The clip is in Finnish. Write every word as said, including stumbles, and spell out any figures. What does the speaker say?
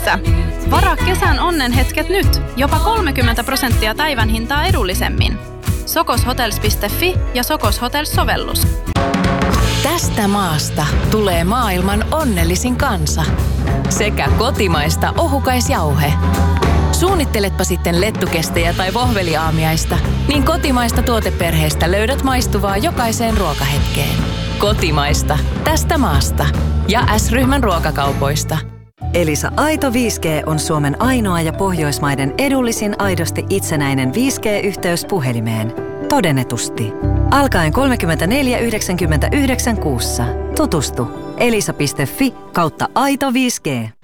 Kymppissä. Varaa kesän onnenhetket nyt. Jopa kolmekymmentä prosenttia päivän hintaa edullisemmin. sokoshotels piste fi ja Sokos Hotels-sovellus. Tästä maasta tulee maailman onnellisin kansa. Sekä kotimaista ohukaisjauhe. Suunnitteletpa sitten lettukestejä tai vohveliaamiaista, niin kotimaista tuoteperheestä löydät maistuvaa jokaiseen ruokahetkeen. Kotimaista. Tästä maasta. Ja S-ryhmän ruokakaupoista. Elisa Aito viisi G on Suomen ainoa ja Pohjoismaiden edullisin aidosti itsenäinen viisi G-yhteys puhelimeen. Todennetusti. Alkaen kolmekymmentäneljä yhdeksänkymmentäyhdeksän kuussa. Tutustu. elisa piste fi kautta aito viisi G.